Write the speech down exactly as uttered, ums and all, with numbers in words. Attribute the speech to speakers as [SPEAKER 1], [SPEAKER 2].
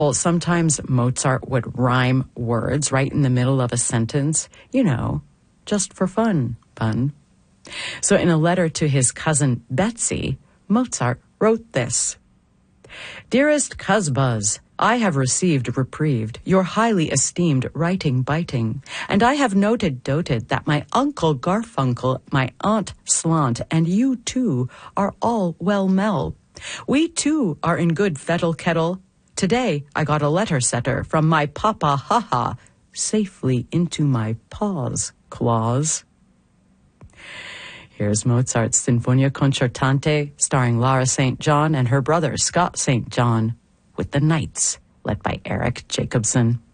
[SPEAKER 1] Well, sometimes Mozart would rhyme words right in the middle of a sentence, you know, just for fun, fun. So in a letter to his cousin Betsy, Mozart wrote this. Dearest Cuzbuzz, I have received reprieved your highly esteemed writing biting, and I have noted doted that my Uncle Garfunkel, my Aunt Slant, and you too are all well mel. We too are in good fettle kettle. Today I got a letter setter from my papa haha safely into my paws claws. Here's Mozart's Sinfonia Concertante, starring Lara Saint John and her brother Scott Saint John, with the Knights, led by Eric Jacobson.